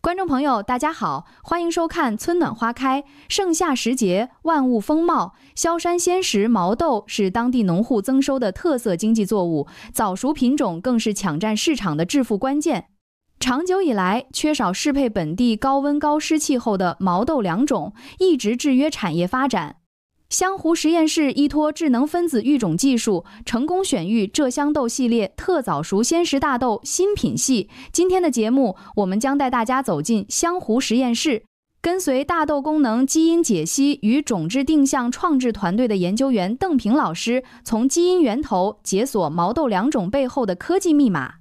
观众朋友，大家好，欢迎收看《春暖花开》。盛夏时节，万物丰茂，萧山鲜食毛豆是当地农户增收的特色经济作物，早熟品种更是抢占市场的致富关键。长久以来，缺少适配本地高温高湿气候的毛豆良种，一直制约产业发展。湘湖实验室依托智能分子育种技术，成功选育浙香豆系列特早熟鲜食大豆新品系。今天的节目，我们将带大家走进湘湖实验室，跟随大豆功能基因解析与种质定向创制团队的研究员邓平老师，从基因源头解锁毛豆良种背后的科技密码。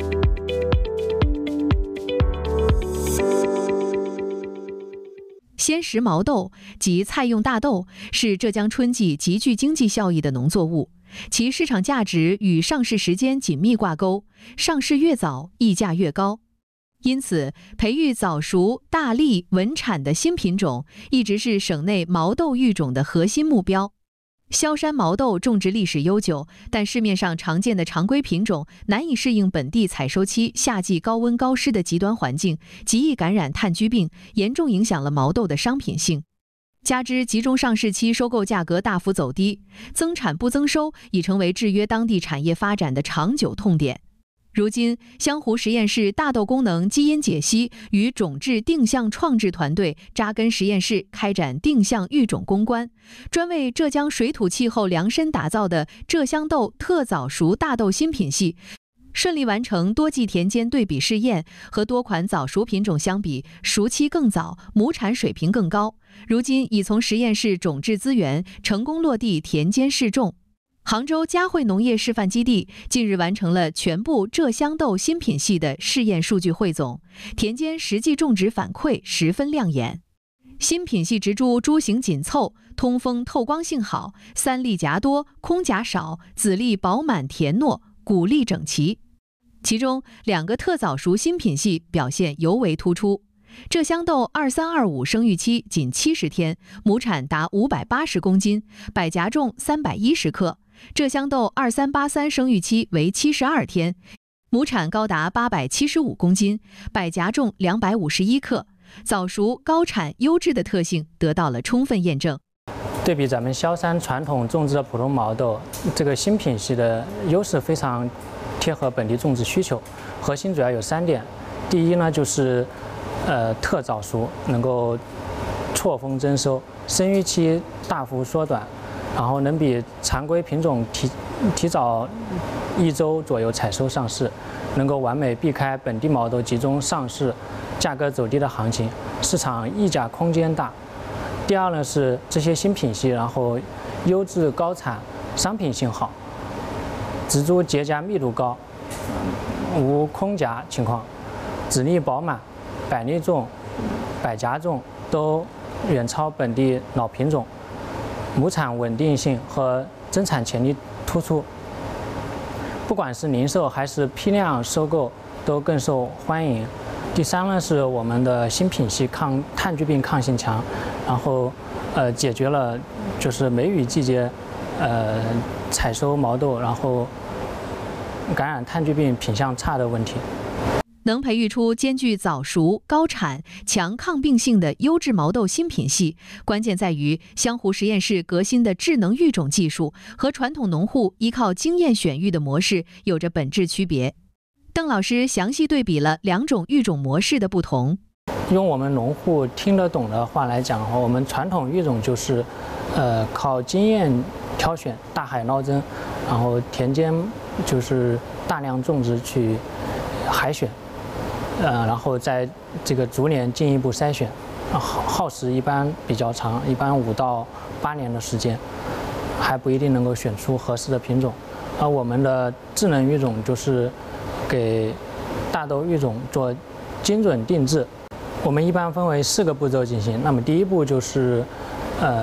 鲜食毛豆及菜用大豆是浙江春季极具经济效益的农作物，其市场价值与上市时间紧密挂钩，上市越早，溢价越高。因此，培育早熟、大粒、稳产的新品种，一直是省内毛豆育种的核心目标。萧山毛豆种植历史悠久，但市面上常见的常规品种难以适应本地采收期夏季高温高湿的极端环境，极易感染炭疽病，严重影响了毛豆的商品性。加之集中上市期收购价格大幅走低，增产不增收，已成为制约当地产业发展的长久痛点。如今，湘湖实验室大豆功能基因解析与种质定向创制团队扎根实验室，开展定向育种攻关，专为浙江水土气候量身打造的浙香豆特早熟大豆新品系，顺利完成多季田间对比试验，和多款早熟品种相比，熟期更早，亩产水平更高。如今已从实验室种质资源成功落地田间试种。杭州嘉汇农业示范基地近日完成了全部浙香豆新品系的试验数据汇总，田间实际种植反馈十分亮眼。新品系植株株型紧凑，通风透光性好，三粒荚多，空荚少，籽粒饱满甜糯，谷粒整齐。其中2个特早熟新品系表现尤为突出。浙香豆2325生育期仅70天，亩产达580公斤，百荚重310克。浙香豆2383生育期为72天，亩产高达875公斤，百荚重251克，早熟、高产、优质的特性得到了充分验证。 对比咱们萧山传统种植的普通毛豆，这个新品系的优势非常贴合本地种植需求，核心主要有3点。第一呢，就是特早熟，能够错峰增收，生育期大幅缩短。然后能比常规品种提早1周左右采收上市，能够完美避开本地毛豆集中上市、价格走低的行情，市场溢价空间大。第二呢是这些新品系，然后优质高产，商品性好，植株结荚密度高，无空荚情况，籽粒饱满，百粒重、百荚重都远超本地老品种。亩产稳定性和增产潜力突出，不管是零售还是批量收购都更受欢迎。第3呢是我们的新品系炭疽病抗性强，然后解决了就是梅雨季节采收毛豆然后感染炭疽病品相差的问题。 能培育出兼具早熟、高产、强抗病性的优质毛豆新品系，关键在于湘湖实验室革新的智能育种技术和传统农户依靠经验选育的模式有着本质区别。邓老师详细对比了2种育种模式的不同。 用我们农户听得懂的话来讲的话，我们传统育种就是靠经验挑选，大海捞针，然后田间就是大量种植去海选。然后在这个逐年进一步筛选，耗时一般比较长，一般5到8年的时间，还不一定能够选出合适的品种。而我们的智能育种就是给大豆育种做精准定制。我们一般分为4个步骤进行。那么第一步就是